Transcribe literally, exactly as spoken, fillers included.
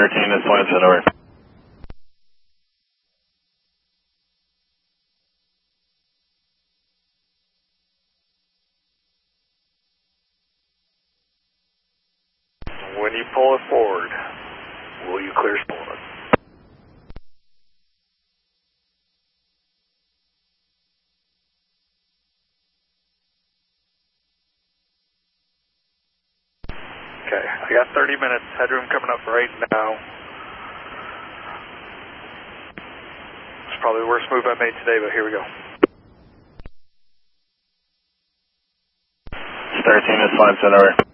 thirteen is flight set over. When you pull it forward, will you clear Sullivan? Okay, I got thirty minutes headroom coming up right now. It's probably the worst move I made today, but here we go. thirteen is flight set over.